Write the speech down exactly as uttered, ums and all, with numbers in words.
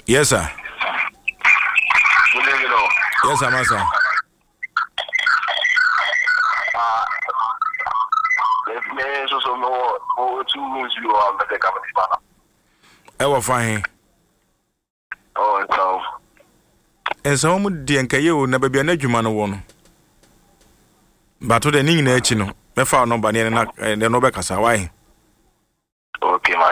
Yes, sir. Yes, sir, master. Ah, me so so no no two rooms you are the company partner. Ewa fine. Oh, so. And so mu di enkaye o na bia na adwuma no wo no. Ba to de ni nyina achi no. Me fa no ba ne na no be kasa why. Okay,